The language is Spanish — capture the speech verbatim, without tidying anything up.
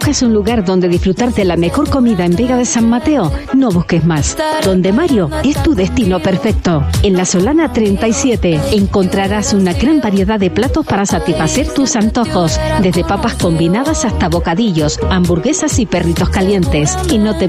¿Buscas un lugar donde disfrutar de la mejor comida en Vega de San Mateo? No busques más. Donde Mario es tu destino perfecto. En la Solana treinta y siete encontrarás una gran variedad de platos para satisfacer tus antojos, desde papas combinadas hasta bocadillos, hamburguesas y perritos calientes. Y no te